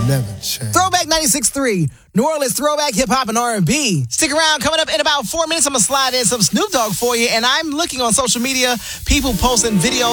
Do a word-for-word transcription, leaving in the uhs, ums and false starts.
never change. Throwback ninety-six point three, New Orleans throwback hip hop and R and B. Stick around. Coming up in about four minutes, I'm going to slide in some Snoop Dogg for you. And I'm looking on social media, people posting videos